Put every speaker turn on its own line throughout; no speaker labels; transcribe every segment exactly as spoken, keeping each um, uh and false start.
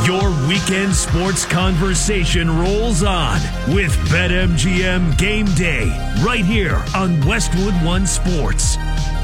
Your weekend sports conversation rolls on with BetMGM Game Day right here on Westwood One Sports.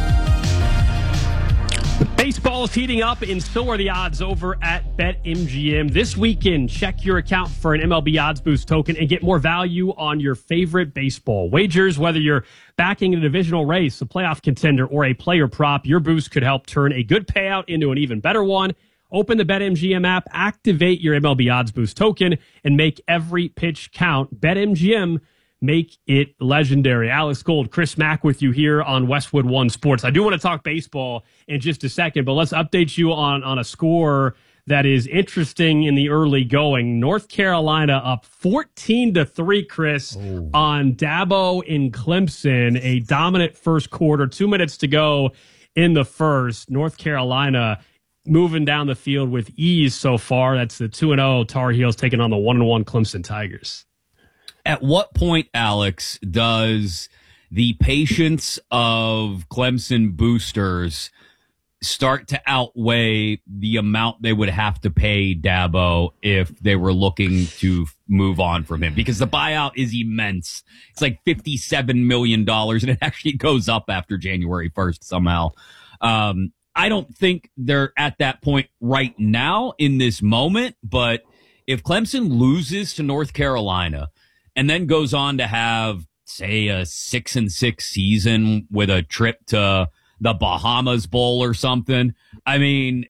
Baseball is heating up, and so are the odds over at BetMGM. This weekend, check your account for an M L B Odds Boost token and get more value on your favorite baseball wagers. Whether you're backing a divisional race, a playoff contender, or a player prop, your boost could help turn a good payout into an even better one. Open the BetMGM app, activate your M L B Odds Boost token, and make every pitch count. BetMGM, make it legendary. Alex Gold, Chris Mack with you here on Westwood One Sports. I do want to talk baseball in just a second, but let's update you on, on a score that is interesting in the early going. North Carolina up fourteen to three, Chris, oh. on Dabo in Clemson. A dominant first quarter, two minutes to go in the first. North Carolina moving down the field with ease so far. That's the two and oh Tar Heels taking on the one and one Clemson Tigers.
At what point, Alex, does the patience of Clemson boosters start to outweigh the amount they would have to pay Dabo if they were looking to move on from him? Because the buyout is immense. It's like fifty-seven million dollars, and it actually goes up after January first somehow. Um, I don't think they're at that point right now in this moment, but if Clemson loses to North Carolina and then goes on to have, say, a six and six season with a trip to the Bahamas Bowl or something, I mean,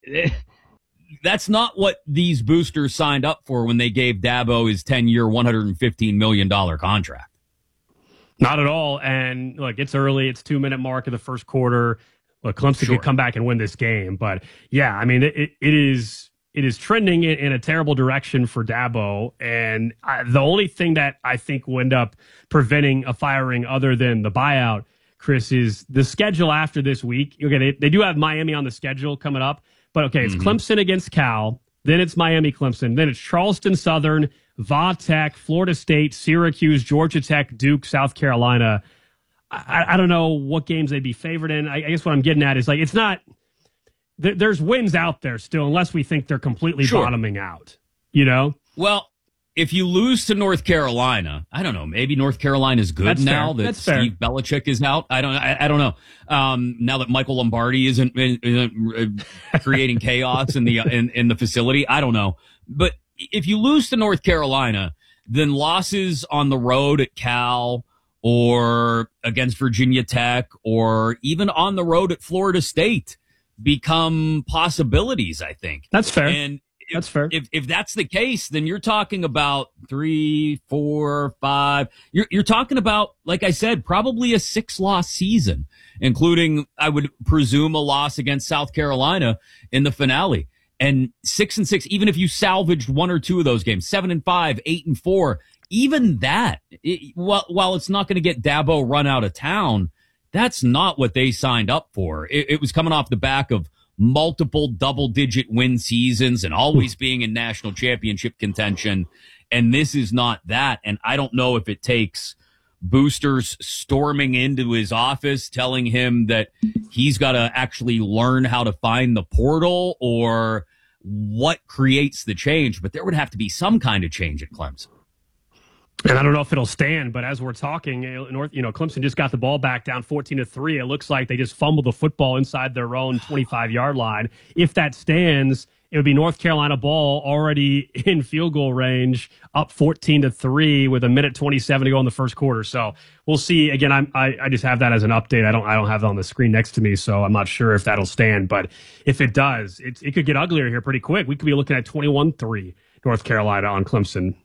that's not what these boosters signed up for when they gave Dabo his ten-year, one hundred fifteen million dollars contract. Not at all. And look, it's early. It's two-minute mark of the first quarter. Look, Clemson sure. could come back and win this game. But, yeah, I mean, it, it is it is trending in, in a terrible direction for Dabo. And I, the only thing that I think will end up preventing a firing other than the buyout, Chris, is the schedule after this week. Okay, they, they do have Miami on the schedule coming up. But, okay, it's mm-hmm. Clemson against Cal. Then it's Miami, Clemson. Then it's Charleston Southern, Va Tech, Florida State, Syracuse, Georgia Tech, Duke, South Carolina. I, I don't know what games they'd be favored in. I, I guess what I'm getting at is, like, it's not th- – there's wins out there still unless we think they're completely sure. bottoming out, you know? Well, if you lose to North Carolina, I don't know, maybe North Carolina's good That's now fair. that That's Steve fair. Belichick is out. I don't I, I don't know. Um, now that Michael Lombardi isn't, isn't uh, creating chaos in the in, in the facility, I don't know. But if you lose to North Carolina, then losses on the road at Cal – or against Virginia Tech, or even on the road at Florida State become possibilities, I think. That's fair. And if, that's fair. If, if that's the case, then you're talking about three, four, five. You're, you're talking about, like I said, probably a six-loss season, including, I would presume, a loss against South Carolina in the finale. And six and six, even if you salvaged one or two of those games, seven and five, eight and four, even that, it, while, while it's not going to get Dabo run out of town, that's not what they signed up for. It, it was coming off the back of multiple double-digit win seasons and always being in national championship contention, and this is not that. And I don't know if it takes boosters storming into his office telling him that he's got to actually learn how to find the portal, or what creates the change, but there would have to be some kind of change at Clemson. And I don't know if it'll stand, but as we're talking, North, you know, Clemson just got the ball back down fourteen to three. It looks like they just fumbled the football inside their own twenty-five yard line. If that stands, it would be North Carolina ball already in field goal range, up fourteen to three with a minute twenty-seven to go in the first quarter. So we'll see. Again, I'm, I I just have that as an update. I don't I don't have it on the screen next to me, so I'm not sure if that'll stand. But if it does, it it could get uglier here pretty quick. We could be looking at twenty-one three North Carolina on Clemson.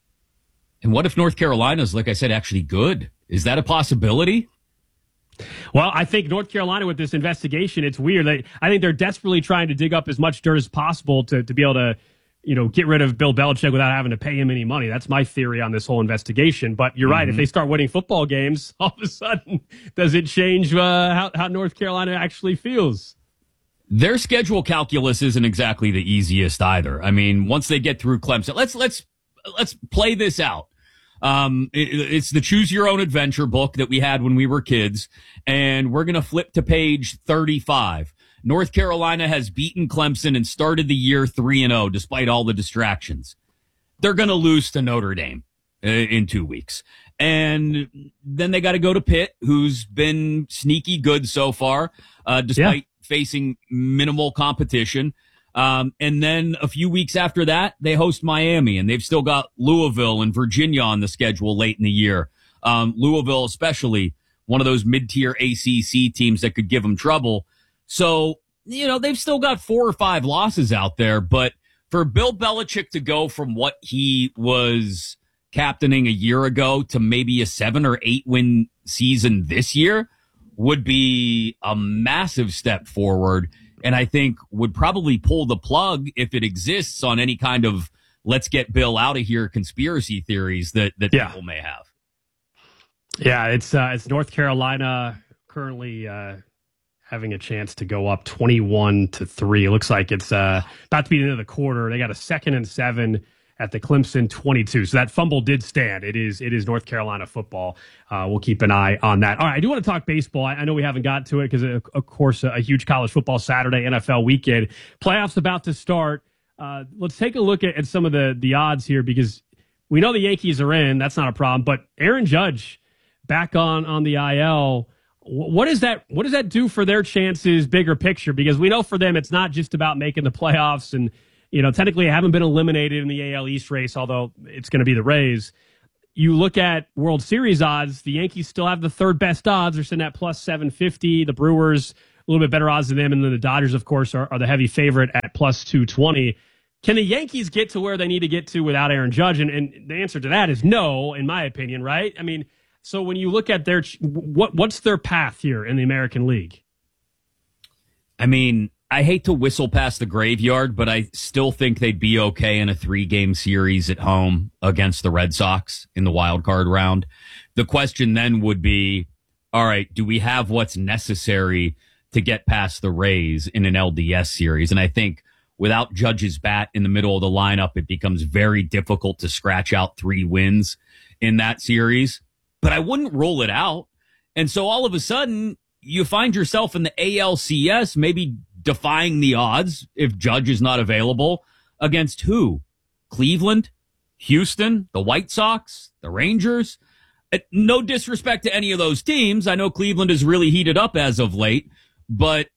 And what if North Carolina's, like I said, actually good? Is that a possibility? Well, I think North Carolina with this investigation, it's weird. They, I think they're desperately trying to dig up as much dirt as possible to, to be able to, you know, get rid of Bill Belichick without having to pay him any money. That's my theory on this whole investigation. But you're mm-hmm. right. If they start winning football games, all of a sudden, does it change uh, how, how North Carolina actually feels? Their schedule calculus isn't exactly the easiest either. I mean, once they get through Clemson, let's let's let's play this out. Um, it, it's the Choose Your Own Adventure book that we had when we were kids, and we're going to flip to page thirty-five. North Carolina has beaten Clemson and started the year three and oh despite all the distractions. They're going to lose to Notre Dame uh, in two weeks. And then they got to go to Pitt, who's been sneaky good so far, uh, despite yeah. facing minimal competition. Um, and then a few weeks after that, they host Miami, and they've still got Louisville and Virginia on the schedule late in the year. Um, Louisville, especially one of those mid-tier A C C teams that could give them trouble. So, you know, they've still got four or five losses out there, but for Bill Belichick to go from what he was captaining a year ago to maybe a seven or eight win season this year would be a massive step forward. And I think would probably pull the plug if it exists on any kind of let's get Bill out of here conspiracy theories that, that yeah. people may have.
Yeah, it's uh, it's North Carolina currently uh, having a chance to go up twenty-one to three. It looks like it's uh, about to be the end of the quarter. They got a second and seven at the Clemson twenty-two. So that fumble did stand. It is it is North Carolina football. Uh, we'll keep an eye on that. All right, I do want to talk baseball. I, I know we haven't got to it because, of, of course, a, a huge college football Saturday, N F L weekend. Playoffs about to start. Uh, let's take a look at, at some of the, the odds here because we know the Yankees are in. That's not a problem. But Aaron Judge back on, on the I L. What is that? What does that do for their chances, bigger picture? Because we know for them, it's not just about making the playoffs and, you know, technically haven't been eliminated in the A L East race, although it's going to be the Rays. You look at World Series odds, the Yankees still have the third best odds. They're sitting at plus seven fifty. The Brewers, a little bit better odds than them. And then the Dodgers, of course, are, are the heavy favorite at plus two twenty. Can the Yankees get to where they need to get to without Aaron Judge? And, and the answer to that is no, in my opinion, right? I mean, so when you look at their, what what's their path here in the American League?
I mean, I hate to whistle past the graveyard, but I still think they'd be okay in a three-game series at home against the Red Sox in the wild card round. The question then would be, all right, do we have what's necessary to get past the Rays in an L D S series? And I think without Judge's bat in the middle of the lineup, it becomes very difficult to scratch out three wins in that series. But I wouldn't rule it out. And so all of a sudden, you find yourself in the A L C S, maybe defying the odds if Judge is not available against who? Cleveland, Houston, the White Sox, the Rangers. No disrespect to any of those teams. I know Cleveland is really heated up as of late, but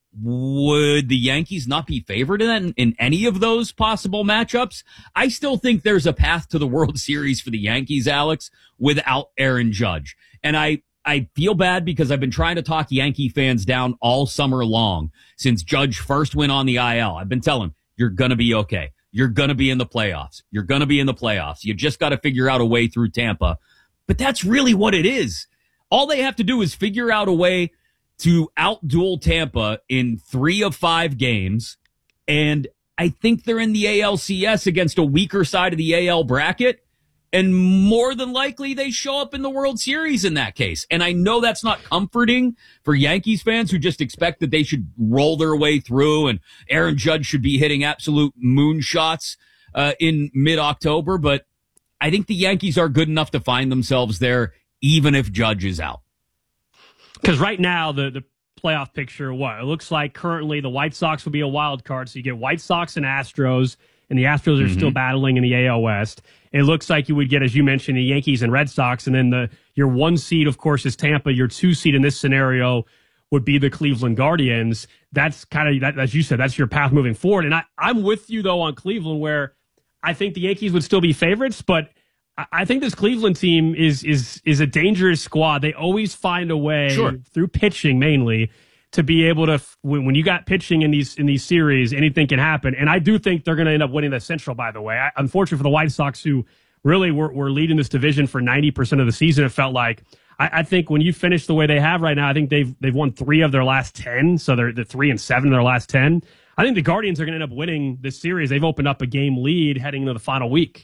would the Yankees not be favored in, in any of those possible matchups? I still think there's a path to the World Series for the Yankees, Alex, without Aaron Judge. And I I feel bad because I've been trying to talk Yankee fans down all summer long since Judge first went on the I L. I've been telling them, you're going to be okay. You're going to be in the playoffs. You're going to be in the playoffs. You just got to figure out a way through Tampa. But that's really what it is. All they have to do is figure out a way to outduel Tampa in three of five games. And I think they're in the A L C S against a weaker side of the A L bracket. And more than likely, they show up in the World Series in that case. And I know that's not comforting for Yankees fans who just expect that they should roll their way through and Aaron Judge should be hitting absolute moonshots uh, in mid-October. But I think the Yankees are good enough to find themselves there, even if Judge is out.
Because right now, the, the playoff picture, what? It looks like currently the White Sox will be a wild card. So you get White Sox and Astros. And the Astros are mm-hmm. still battling in the A L West. It looks like you would get, as you mentioned, the Yankees and Red Sox. And then the your one seed, of course, is Tampa. Your two seed in this scenario would be the Cleveland Guardians. That's kind of, that, as you said, that's your path moving forward. And I, I'm with you, though, on Cleveland, where I think the Yankees would still be favorites. But I, I think this Cleveland team is is is a dangerous squad. They always find a way,
sure.
through pitching mainly, to be able to, when, when you got pitching in these in these series, anything can happen. And I do think they're going to end up winning the Central, by the way. I, unfortunately for the White Sox, who really were, were leading this division for ninety percent of the season, it felt like. I, I think when you finish the way they have right now, I think they've they've won three of their last ten, so they're the three and seven of their last ten. I think the Guardians are going to end up winning this series. They've opened up a game lead heading into the final week.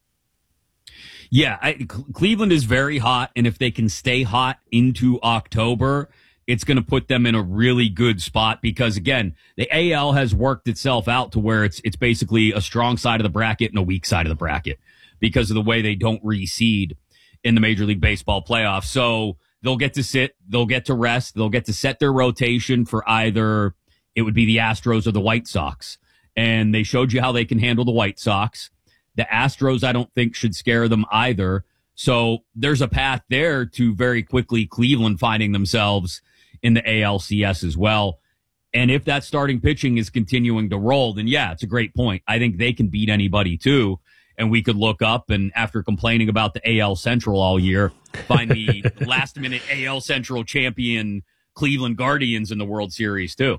Yeah, I, Cleveland is very hot, and if they can stay hot into October, it's going to put them in a really good spot because, again, the A L has worked itself out to where it's it's basically a strong side of the bracket and a weak side of the bracket because of the way they don't reseed in the Major League Baseball playoffs. So they'll get to sit, they'll get to rest, they'll get to set their rotation for either it would be the Astros or the White Sox. And they showed you how they can handle the White Sox. The Astros, I don't think, should scare them either. So there's a path there to very quickly Cleveland finding themselves in the A L C S as well. And if that starting pitching is continuing to roll, then yeah, it's a great point. I think they can beat anybody too. And we could look up and after complaining about the A L Central all year, find the last minute A L Central champion Cleveland Guardians in the World Series too.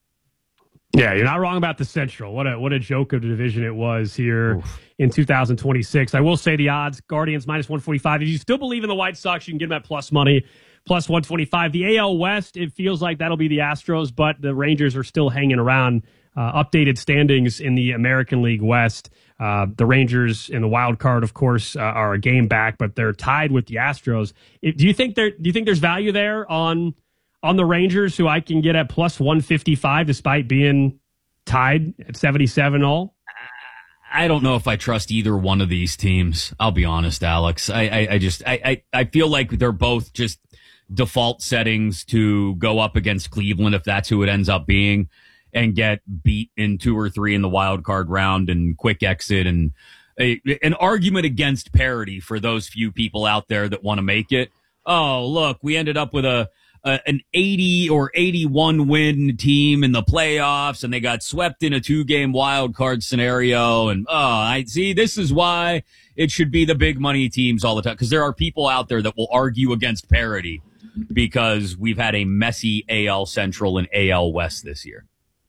Yeah, you're not wrong about the Central. What a what a joke of a division it was here Oof. in two thousand twenty-six. I will say the odds, Guardians minus one forty-five. If you still believe in the White Sox, you can get them at plus money, plus one twenty-five. The A L West, it feels like that'll be the Astros, but the Rangers are still hanging around. Uh, updated standings in the American League West. Uh, the Rangers in the wild card, of course, uh, are a game back, but they're tied with the Astros. It, do you think there? Do you think there's value there on on the Rangers, who I can get at plus one fifty-five despite being tied at seventy-seven all?
I don't know if I trust either one of these teams. I'll be honest, Alex. I, I, I just I, I, I feel like they're both just default settings to go up against Cleveland if that's who it ends up being, and get beat in two or three in the wild card round and quick exit, and a, an argument against parity for those few people out there that want to make it. Oh, look, we ended up with a, a an eighty or eighty-one win team in the playoffs, and they got swept in a two game wild card scenario. And oh, I see. This is why it should be the big money teams all the time, because there are people out there that will argue against parity because we've had a messy A L Central and A L West this year.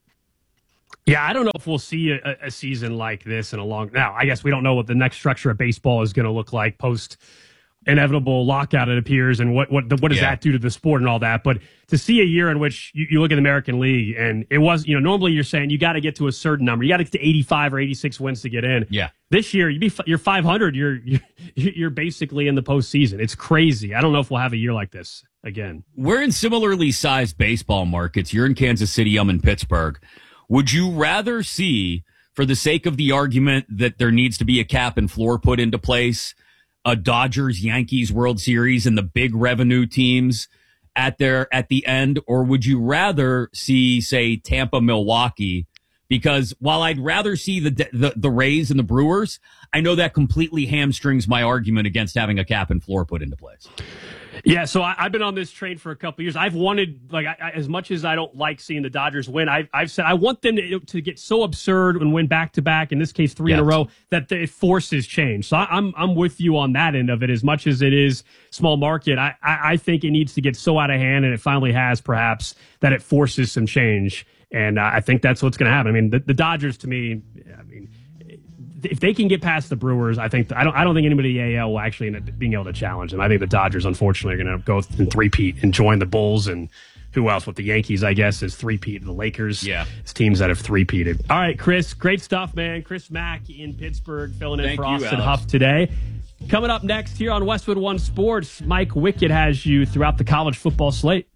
Yeah, I don't know if we'll see a, a season like this in a long... Now, I guess we don't know what the next structure of baseball is going to look like post inevitable lockout, it appears, and what what the, what does yeah. that do to the sport and all that. But to see a year in which you, you look at the American League, and it was, you know, normally you're saying you got to get to a certain number. You got to get to eighty-five or eighty-six wins to get in.
Yeah.
This year, you be you're five hundred. You're you're you're basically in the postseason. It's crazy. I don't know if we'll have a year like this again.
We're in similarly sized baseball markets. You're in Kansas City. I'm in Pittsburgh. Would you rather see, for the sake of the argument that there needs to be a cap and floor put into place, a Dodgers-Yankees World Series and the big revenue teams at their at the end, or would you rather see, say, Tampa-Milwaukee? Because while I'd rather see the, the the Rays and the Brewers, I know that completely hamstrings my argument against having a cap and floor put into place.
Yeah, so I, I've been on this train for a couple of years. I've wanted, like, I, as much as I don't like seeing the Dodgers win, I've, I've said I want them to, to get so absurd and win back to back, in this case three yes. in a row, that it forces change. So I, I'm I'm with you on that end of it. As much as it is small market, I, I, I think it needs to get so out of hand, and it finally has, perhaps, that it forces some change. And uh, I think that's what's going to happen. I mean, the, the Dodgers, to me, I mean, if they can get past the Brewers, I think I don't. I don't think anybody in the A L will actually end up being able to challenge them. I think the Dodgers, unfortunately, are going to go and three-peat and join the Bulls, and who else? With the Yankees, I guess, is three-peat. The Lakers,
yeah,
it's teams that have three-peated. All right, Chris, great stuff, man. Chris Mack in Pittsburgh, filling in
Thank
for
you,
Austin
Alex.
Huff today. Coming up next here on Westwood One Sports, Mike Wickett has you throughout the college football slate.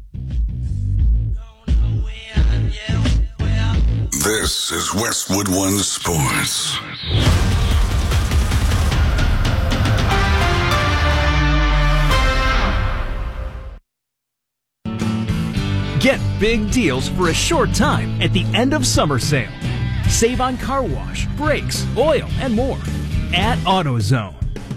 This is Westwood One Sports.
Get big deals for a short time at the end of summer sale. Save on car wash, brakes, oil, and more at AutoZone.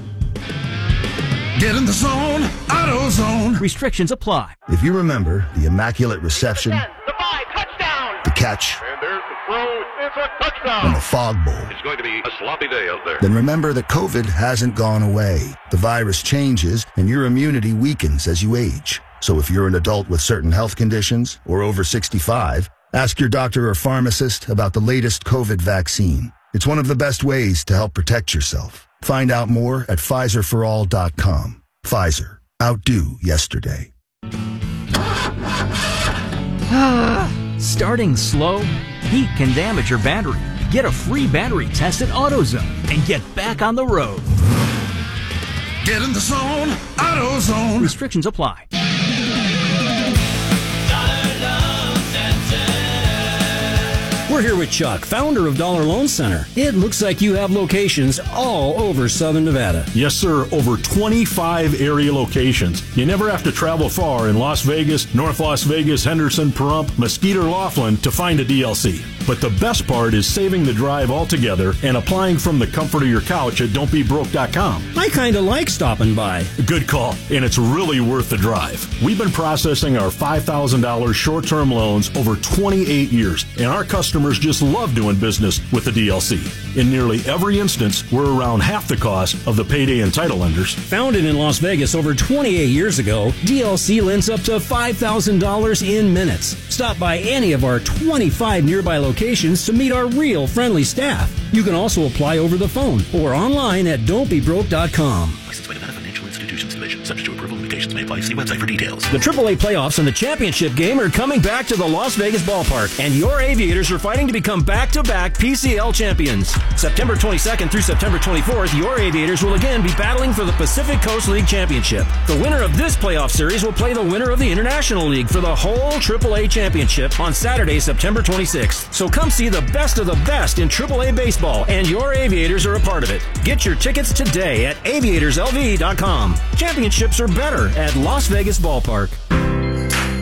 Get in the zone, AutoZone.
Restrictions apply.
If you remember the immaculate reception,
the five, touchdown,
the catch,
and there's the throw, it's a touchdown,
and the fog bowl,
it's going to be a sloppy day out there.
Then remember that COVID hasn't gone away. The virus changes, and your immunity weakens as you age. So if you're an adult with certain health conditions or over sixty-five, ask your doctor or pharmacist about the latest COVID vaccine. It's one of the best ways to help protect yourself. Find out more at Pfizer for all dot com. Pfizer. Outdo yesterday.
Starting slow? Heat can damage your battery. Get a free battery test at AutoZone and get back on the road.
Get in the zone, AutoZone.
Restrictions apply.
We're here with Chuck, founder of Dollar Loan Center. It looks like you have locations all over Southern Nevada.
Yes, sir. Over twenty-five area locations. You never have to travel far in Las Vegas, North Las Vegas, Henderson, Pahrump, Mesquite, or Laughlin to find a D L C. But the best part is saving the drive altogether and applying from the comfort of your couch at don't be broke dot com.
I kind of like stopping by.
Good call, and it's really worth the drive. We've been processing our five thousand dollars short-term loans over twenty-eight years, and our customers just love doing business with the D L C. In nearly every instance, we're around half the cost of the payday and title lenders.
Founded in Las Vegas over twenty-eight years ago, D L C lends up to five thousand dollars in minutes. Stop by any of our twenty-five nearby locations to meet our real friendly staff. You can also apply over the phone or online at don't be broke dot com.
Licensed by Nevada Financial Institutions Division. Subject to approval. Limitations may apply. See website for details.
The triple A playoffs and the championship game are coming back to the Las Vegas ballpark, and your Aviators are fighting to become back-to-back P C L champions. September twenty-second through September twenty-fourth, your Aviators will again be battling for the Pacific Coast League Championship. The winner of this playoff series will play the winner of the International League for the whole triple A championship on Saturday, September twenty-sixth. So come see the best of the best in triple A baseball, and your Aviators are a part of it. Get your tickets today at aviators l v dot com. Championships are better at Las Vegas Ballpark.